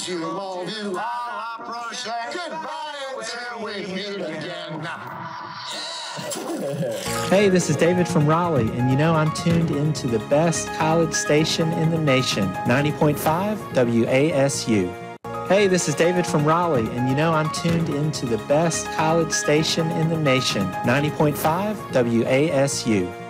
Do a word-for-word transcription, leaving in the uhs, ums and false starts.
to all of you. All pros say goodbye until we meet again. Hey, this is David from Raleigh, and you know I'm tuned into the best college station in the nation, ninety point five W A S U. Hey, this is David from Raleigh, and you know I'm tuned into the best college station in the nation, ninety point five W A S U.